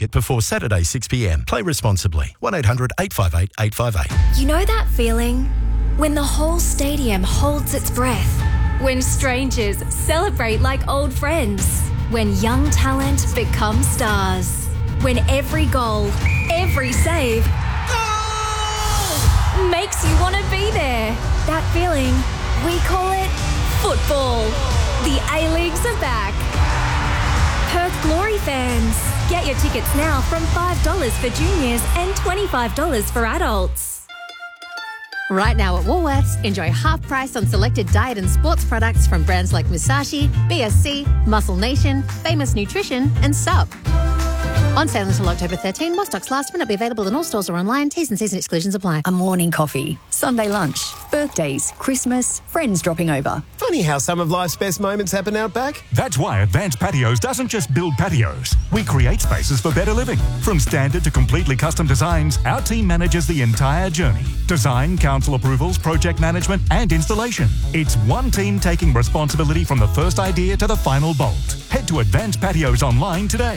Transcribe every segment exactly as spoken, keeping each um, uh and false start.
ticket before Saturday six p m. Play responsibly. one eight hundred eight five eight eight five eight. You know that feeling? When the whole stadium holds its breath. When strangers celebrate like old friends. When young talent becomes stars. When every goal, every save oh! makes you want to be there. That feeling, we call it football. The A-Leagues are back. Perth Glory fans, get your tickets now from five dollars for juniors and twenty-five dollars for adults. Right now at Woolworths, enjoy half price on selected diet and sports products from brands like Musashi, B S C, Muscle Nation, Famous Nutrition and Sup. On sale until October thirteenth, while stocks last, may not be available in all stores or online. T's and C's and exclusions apply. A morning coffee, Sunday lunch, birthdays, Christmas, friends dropping over. Funny how some of life's best moments happen out back. That's why Advanced Patios doesn't just build patios. We create spaces for better living. From standard to completely custom designs, our team manages the entire journey. Design, council approvals, project management and installation. It's one team taking responsibility from the first idea to the final bolt. Head to Advanced Patios online today.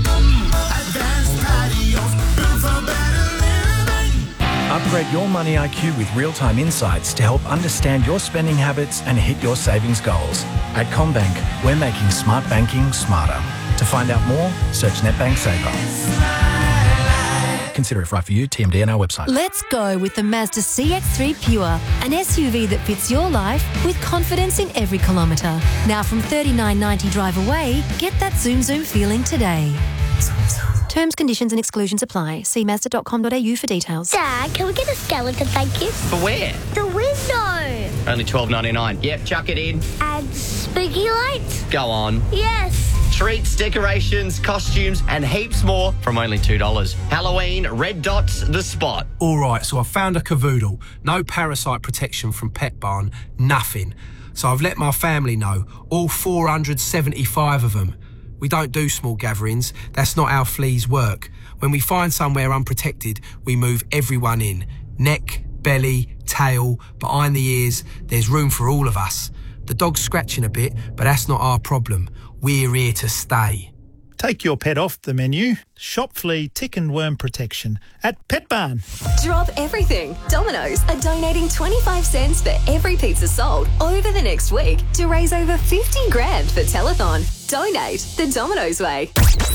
Advanced Patios, built for better living. Upgrade your money I Q with real-time insights to help understand your spending habits and hit your savings goals. At CommBank, we're making smart banking smarter. To find out more, search NetBank Saver. Consider if right for you, T M D and our website. Let's go with the Mazda C X three Pure, an S U V that fits your life with confidence in every kilometre. Now from thirty-nine ninety drive away, get that zoom zoom feeling today. Terms, conditions and exclusions apply. See mazda dot com dot a u for details. Dad, can we get a skeleton, thank you? For where? The window. Only twelve ninety-nine. Yep, chuck it in. And spooky lights? Go on. Yes. Treats, decorations, costumes and heaps more from only two dollars. Halloween, Red Dot's the spot. All right, so I found a cavoodle. No parasite protection from Pet Barn. Nothing. So I've let my family know. All four hundred seventy-five of them. We don't do small gatherings. That's not how fleas work. When we find somewhere unprotected, we move everyone in. Neck, belly, tail, behind the ears. There's room for all of us. The dog's scratching a bit, but that's not our problem. We're here to stay. Take your pet off the menu. Shop flea, tick and worm protection at Pet Barn. Drop everything. Domino's are donating twenty-five cents for every pizza sold over the next week to raise over fifty grand for Telethon. Donate the Domino's way.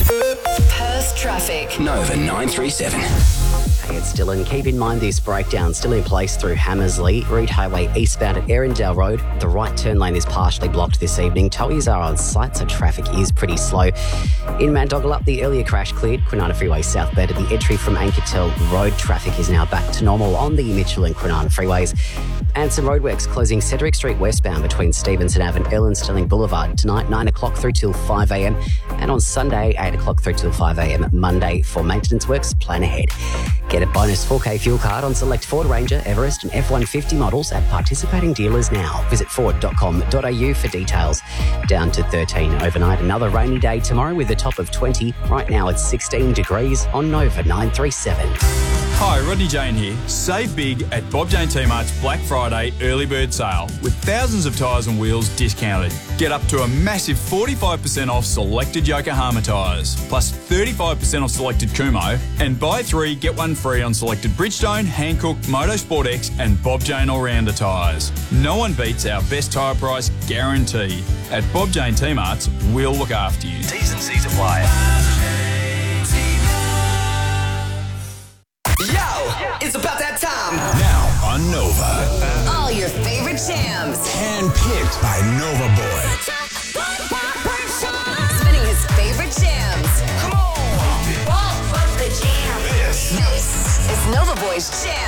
Perth traffic. Nova nine three seven. Hey, it's Dylan. Keep in mind this breakdown still in place through Hammersley, Reed Highway eastbound at Erindale Road. The right turn lane is partially blocked this evening. Towers are on site, so traffic is pretty slow. In Mandogalup, the earlier crash cleared. Kwinana Freeway southbound at the entry from Anketel Road. Traffic is now back to normal on the Mitchell and Kwinana freeways. And some roadworks closing Cedric Street westbound between Stevenson Ave and Ellen Sterling Boulevard tonight, nine o'clock through till five a m. And on Sunday, eight o'clock through till five a m. Monday for maintenance works. Plan ahead. Get a bonus four K fuel card on select Ford Ranger, Everest and F one fifty models at participating dealers now. Visit ford dot com dot a u for details. Down to thirteen overnight. Another rainy day tomorrow with a top of twenty. Right now it's sixteen degrees on Nova nine three seven. Hi, Rodney Jane here. Save big at Bob Jane T-Mart's Black Friday early bird sale with thousands of tyres and wheels discounted. Get up to a massive forty-five percent off selected Yokohama tyres, plus thirty-five percent off selected Kumo, and buy three, get one free on selected Bridgestone, Hankook, Motorsport X and Bob Jane All-Rounder tyres. No one beats our best tyre price guarantee. At Bob Jane T-Mart's, we'll look after you. T's and C's apply. Yo, it's about that time. Now on Nova. All your favorite jams. Handpicked by Nova Boy. Spinning his favorite jams. Come on. Bump the jam. This. This is Nova Boy's Jam.